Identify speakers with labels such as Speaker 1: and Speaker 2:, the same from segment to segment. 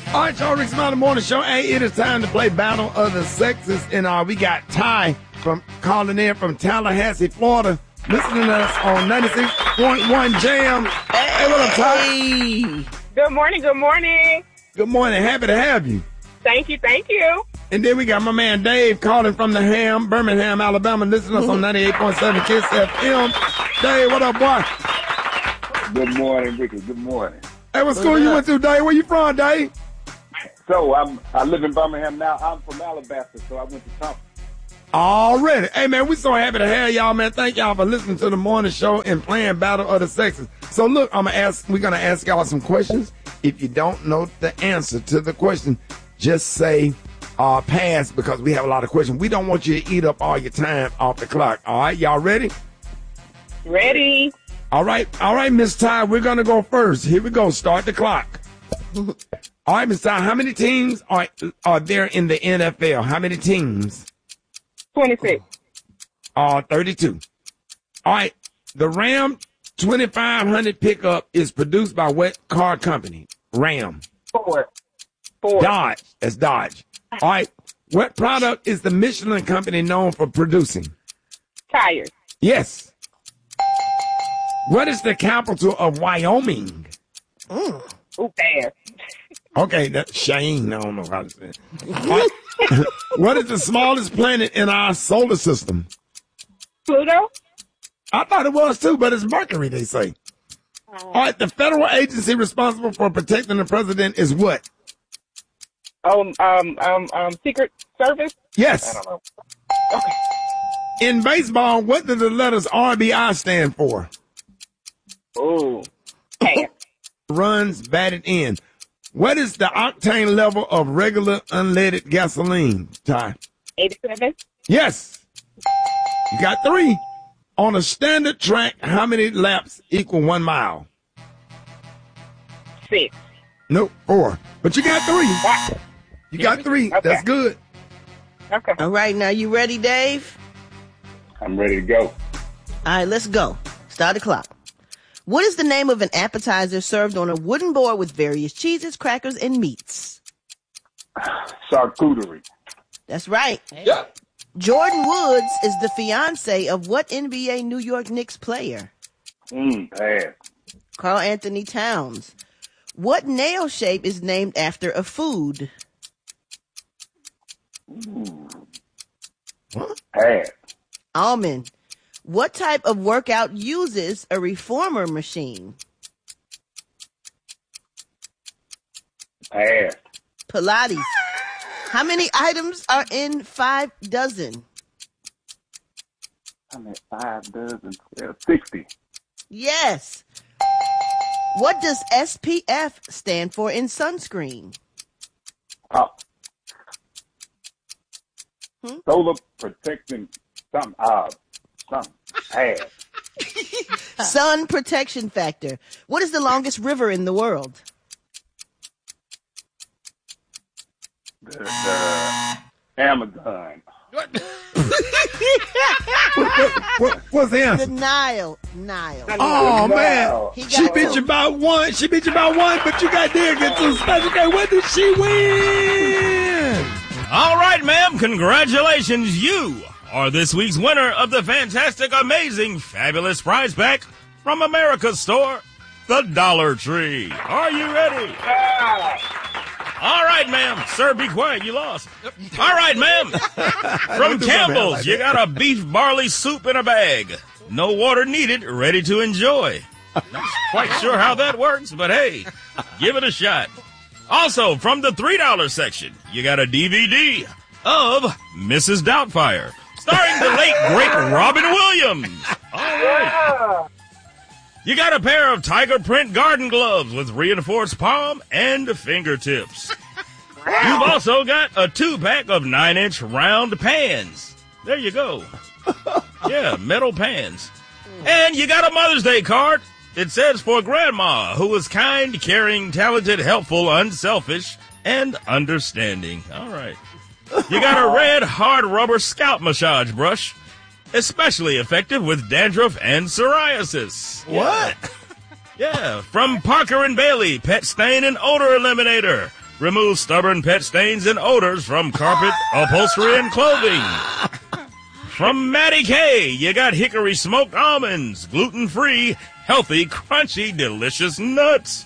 Speaker 1: All right, y'all, Rick Smiley Morning Show. Hey, it is time to play Battle of the Sexes. And we got Ty from calling in from Tallahassee, Florida, listening to us on 96.1 Jam. Hey, what up, Ty?
Speaker 2: Good morning, good morning.
Speaker 1: Good morning. Happy to have you.
Speaker 2: Thank you, thank you.
Speaker 1: And then we got my man Dave calling from the Birmingham, Alabama, listening to us on 98.7 Kiss FM. Dave, what up, boy?
Speaker 3: Good morning, Ricky. Good morning.
Speaker 1: Hey, what school you went to, Dave? Where you from, Dave?
Speaker 3: So I live in Birmingham now. I'm from Alabasta, so I went to Thompson.
Speaker 1: Already. Hey, man, we're so happy to have y'all, man. Thank y'all for listening to the morning show and playing Battle of the Sexes. So, look, we're going to ask y'all some questions. If you don't know the answer to the question, just say pass, because we have a lot of questions. We don't want you to eat up all your time off the clock. All right, y'all ready?
Speaker 2: Ready.
Speaker 1: All right, Miss Ty, we're going to go first. Here we go. Start the clock. All right, Miss Ty, how many teams are there in the NFL? How many teams?
Speaker 2: 26.
Speaker 1: 32. All right, the Ram 2500 pickup is produced by what car company? Ram.
Speaker 2: Ford.
Speaker 1: Dodge. That's Dodge. All right, what product is the Michelin company known for producing?
Speaker 2: Tires.
Speaker 1: Yes. What is the capital of Wyoming?
Speaker 2: Ooh, pass.
Speaker 1: Okay, that's Cheyenne. I don't know how to say it. Right. What is the smallest planet in our solar system?
Speaker 2: Pluto?
Speaker 1: I thought it was too, but it's Mercury, they say. All right, the federal agency responsible for protecting the president is what?
Speaker 2: Secret Service?
Speaker 1: Yes.
Speaker 2: I don't know. Okay.
Speaker 1: In baseball, what do the letters RBI stand for?
Speaker 2: Ooh, pass.
Speaker 1: Runs batted in. What is the octane level of regular unleaded gasoline, Ty?
Speaker 2: 87.
Speaker 1: Yes. You got 3. On a standard track, how many laps equal 1 mile?
Speaker 2: 6.
Speaker 1: Nope, 4. But you got 3. You got 3.
Speaker 2: Okay.
Speaker 1: That's good.
Speaker 2: Okay.
Speaker 4: All right, now you ready, Dave?
Speaker 3: I'm ready to go.
Speaker 4: All right, let's go. Start the clock. What is the name of an appetizer served on a wooden board with various cheeses, crackers, and meats?
Speaker 3: Charcuterie.
Speaker 4: That's right.
Speaker 1: Yeah.
Speaker 4: Jordan Woods is the fiance of what NBA New York Knicks player?
Speaker 3: Pass.
Speaker 4: Karl Anthony Towns. What nail shape is named after a food?
Speaker 1: What?
Speaker 3: Pass.
Speaker 4: Almond. What type of workout uses a reformer machine?
Speaker 3: Pass.
Speaker 4: Pilates. How many items are in 5 dozen?
Speaker 3: I'm at 5 dozen, 60.
Speaker 4: Yes. What does SPF stand for in sunscreen?
Speaker 3: Oh. Solar protecting something. Pass.
Speaker 4: Sun protection factor. What is the longest river in the world?
Speaker 3: The Amazon.
Speaker 1: What's the
Speaker 4: The
Speaker 1: answer?
Speaker 4: Nile.
Speaker 1: Oh, man.
Speaker 4: He got
Speaker 1: She beat
Speaker 4: two.
Speaker 1: you by 1. She beat you by 1, but you got there get to the special game. What did she win?
Speaker 5: All right, ma'am. Congratulations. You are this week's winner of the fantastic, amazing, fabulous prize pack from America's store, the Dollar Tree. Are you ready? All right, ma'am. Sir, be quiet. You lost. All right, ma'am. From Campbell's, you got a beef barley soup in a bag. No water needed, ready to enjoy. Not quite sure how that works, but hey, give it a shot. Also, from the $3 section, you got a DVD of Mrs. Doubtfire, starring the late, great Robin Williams. All right. You got a pair of tiger print garden gloves with reinforced palm and fingertips. You've also got a 2-pack of 9-inch round pans. There you go. Yeah, metal pans. And you got a Mother's Day card. It says for Grandma, who is kind, caring, talented, helpful, unselfish, and understanding. All right. You got a red hard rubber scalp massage brush, especially effective with dandruff and psoriasis.
Speaker 1: What?
Speaker 5: Yeah, from Parker & Bailey, Pet Stain and Odor Eliminator. Remove stubborn pet stains and odors from carpet, upholstery, and clothing. From Maddie K, you got hickory smoked almonds, gluten-free, healthy, crunchy, delicious nuts.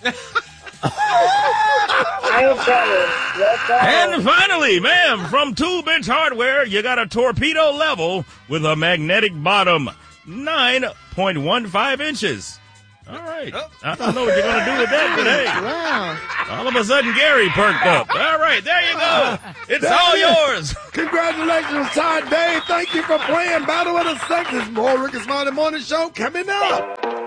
Speaker 5: And finally, ma'am, from Tube Bench Hardware, you got a torpedo level with a magnetic bottom, 9.15 inches. All right. I don't know what you're going to do with that today.
Speaker 4: Wow.
Speaker 5: All of a sudden, Gary perked up. All right, there you go. It's all yours.
Speaker 1: Congratulations, Todd Day. Thank you for playing Battle of the Sexes. More Rick and Smiley Morning Show coming up.